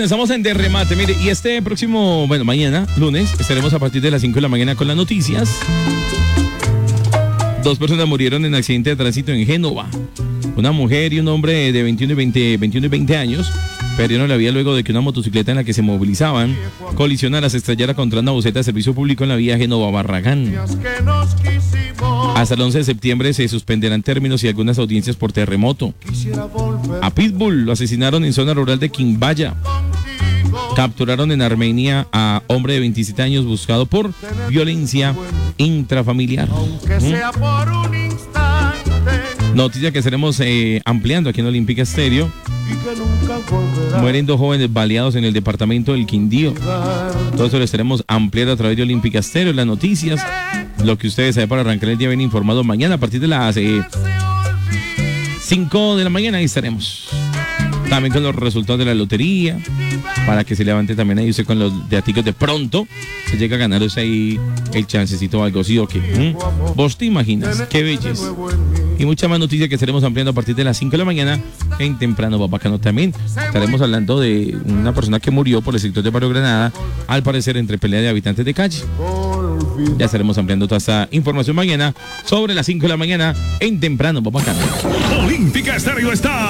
Estamos en De Remate, mire, y este próximo, mañana, lunes, estaremos a partir de las 5 de la mañana con las noticias. 2 personas murieron en accidente de tránsito en Génova. Una mujer y un hombre de 21 y 20 años perdieron la vida luego de que una motocicleta en la que se movilizaban colisionara, se estrellara contra una buseta de servicio público en la vía Génova-Barragán. Hasta el 11 de septiembre se suspenderán términos y algunas audiencias por terremoto. A Pitbull lo asesinaron en zona rural de Quimbaya. Capturaron en Armenia a hombre de 27 años buscado por violencia intrafamiliar. Noticia que estaremos ampliando aquí en Olímpica Estéreo. Mueren 2 jóvenes baleados en el departamento del Quindío. Todo eso lo estaremos ampliando a través de Olímpica Estéreo, las noticias, lo que ustedes saben para arrancar el día bien informado. Mañana a partir de las 5 de la mañana ahí estaremos. También con los resultados de la lotería, para que se levante también ahí usted con los daticos de pronto. Se llega a ganar usted ahí el chancecito o algo así, ¿o qué? Vos te imaginas, qué belleza. Y mucha más noticias que estaremos ampliando a partir de las 5 de la mañana en Temprano Babacano. También estaremos hablando de una persona que murió por el sector de Barrio Granada, al parecer entre pelea de habitantes de calle. Ya estaremos ampliando toda esta información mañana sobre las 5 de la mañana en Temprano Babacano. Olímpica Estéreo está